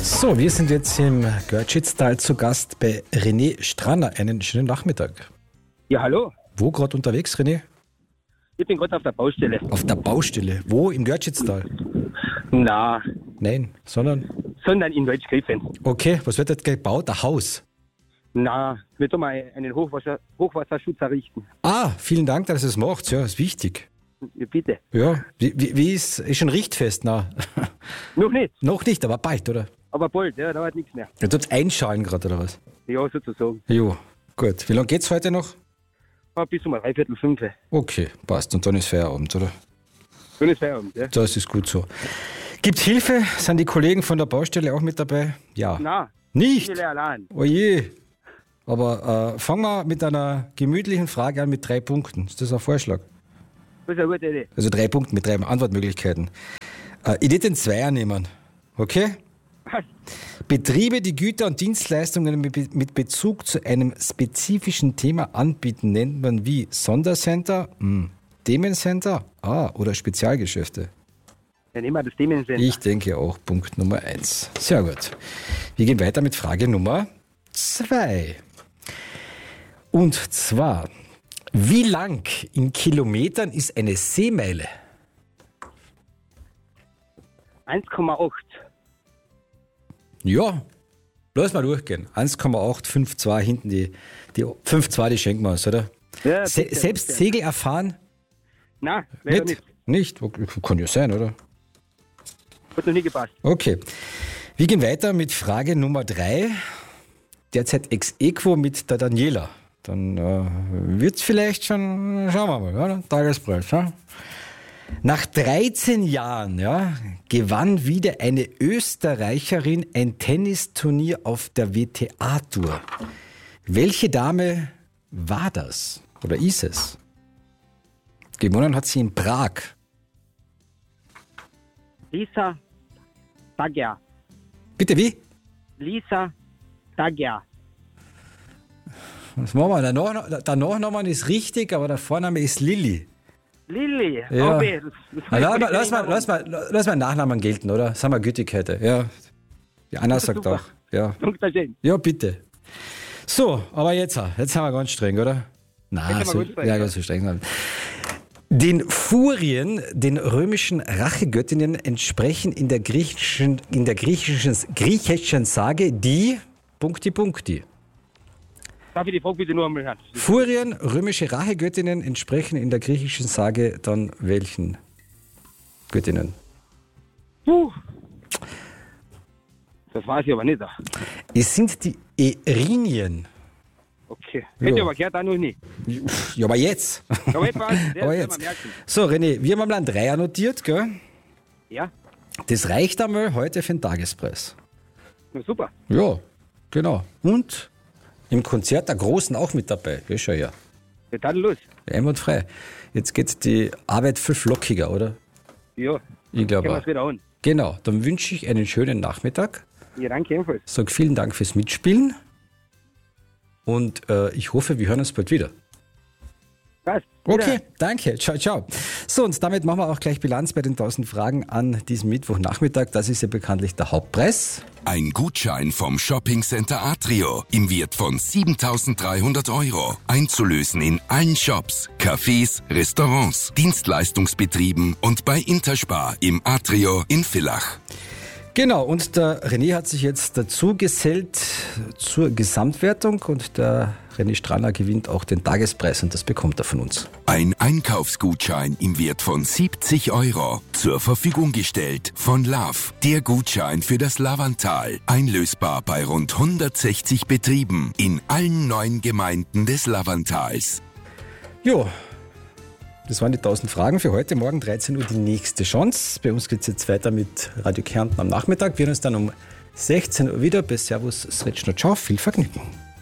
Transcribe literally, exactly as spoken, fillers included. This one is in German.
So, wir sind jetzt im Görtschitztal zu Gast bei René Stranner. Einen schönen Nachmittag. Ja, hallo. Wo gerade unterwegs, René? Ich bin gerade auf der Baustelle. Auf der Baustelle. Wo? Im Görtschitztal? Na, Nein, sondern... sondern in Waldgriffen. Okay, was wird jetzt gebaut? Ein Haus? Na, wir tun mal einen Hochwasser, Hochwasserschutz errichten. Ah, vielen Dank, dass ihr es macht. Ja, ist wichtig. Ja, bitte. Ja, wie, wie, wie ist... Ist schon richtfest? Na, Noch nicht, noch nicht, aber bald, oder? aber bald, ja, dauert nichts mehr. Du tut einschalen gerade, oder was? Ja, sozusagen. Jo, gut. Wie lange geht's heute noch? Ah, bis um dreiviertel fünf. Okay, passt. Und dann ist Feierabend, oder? Dann ist Feierabend, ja. Das ist gut so. Gibt Hilfe? Sind die Kollegen von der Baustelle auch mit dabei? Ja. Na, Nicht? ich will allein. Oje. Aber äh, fangen wir mit einer gemütlichen Frage an mit drei Punkten. Ist das ein Vorschlag? Das ist eine gute Idee. Also drei Punkte mit drei Antwortmöglichkeiten. Äh, ich würde den Zweier nehmen. Okay? Betriebe, die Güter und Dienstleistungen mit mit Bezug zu einem spezifischen Thema anbieten, nennt man wie Sondercenter, hm, Themencenter ah, oder Spezialgeschäfte. Dann nehmen wir das Themensender. Ich denke auch Punkt Nummer eins. Sehr gut. Wir gehen weiter mit Frage Nummer zwei. Und zwar, wie lang in Kilometern ist eine Seemeile? eins Komma acht. Ja, lass mal durchgehen. eins Komma acht fünf zwei hinten, die, die fünf zwei, die schenken wir uns, oder? Ja, Se bitte, selbst bitte. Segel erfahren? Nein, leider Nicht? nicht. Nicht? Okay, kann ja sein, oder? Hat noch nie gepasst. Okay. Wir gehen weiter mit Frage Nummer drei. Derzeit ex aequo mit der Daniela. Dann äh, wird es vielleicht schon, schauen wir mal, oder? Tagespreis. Ja? Nach dreizehn Jahren ja, gewann wieder eine Österreicherin ein Tennisturnier auf der W T A-Tour. Welche Dame war das? Oder ist es? Gewonnen hat sie in Prag. Lisa Dagia. Bitte wie? Lisa Dagia. Was machen wir? Der, Nach der Nachname ist richtig, aber der Vorname ist Lilly. Lilly. Ja. Okay, das, das Na, lass, mal, lass, mal, lass, mal, lass mal Nachnamen gelten, oder? Sagen wir gütig heute. Ja. Die Anna ist sagt super. auch. Ja. Dankeschön. Ja, bitte. So, aber jetzt, jetzt sind wir ganz streng, oder? Nein, Jetzt sind so, wir gut streng, ja, ja. ganz so streng. Sein. Den Furien, den römischen Rachegöttinnen, entsprechen in der griechischen, in der griechischen, griechischen Sage die Punkti Punkti. Darf ich die Frage bitte nur einmal hören? Furien, römische Rachegöttinnen, entsprechen in der griechischen Sage dann welchen Göttinnen? Puh. Das weiß ich aber nicht. Es sind die Erinien. Okay. Hätte ich Ja. aber gehört auch noch nie. Ja, aber jetzt. Aber jetzt weiß ich, das Aber werden jetzt. wir merken. So, René, wir haben mal einen Dreier notiert, gell? Ja, Das reicht einmal heute für den Tagespreis. na super. Ja, genau. Und im Konzert der Großen auch mit dabei. Ja, schon ja. Ja, dann los. Einwandfrei. Jetzt geht die Arbeit viel flockiger, oder? Ja, Ich glaube können wir auch. es wieder an. Genau, dann wünsche ich einen schönen Nachmittag. Ja, danke ebenfalls. Sag vielen Dank fürs Mitspielen. Und äh, ich hoffe, wir hören uns bald wieder. Passt. Okay, Wieder. danke. Ciao, ciao. So, und damit machen wir auch gleich Bilanz bei den tausend Fragen an diesem Mittwochnachmittag. Das ist ja bekanntlich der Hauptpreis. Ein Gutschein vom Shoppingcenter Atrio im Wert von siebentausenddreihundert Euro. Einzulösen in allen Shops, Cafés, Restaurants, Dienstleistungsbetrieben und bei Interspar im Atrio in Villach. Genau, und der René hat sich jetzt dazu gesellt zur Gesamtwertung und der René Stranner gewinnt auch den Tagespreis und das bekommt er von uns. Ein Einkaufsgutschein im Wert von siebzig Euro zur Verfügung gestellt von Love. Der Gutschein für das Lavantal. Einlösbar bei rund hundertsechzig Betrieben in allen neun Gemeinden des Lavantals. Jo, das waren die tausend Fragen für heute. Morgen dreizehn Uhr die nächste Chance. Bei uns geht es jetzt weiter mit Radio Kärnten am Nachmittag. Wir hören uns dann um sechzehn Uhr wieder bei Servus, Sretschner, ciao, viel Vergnügen.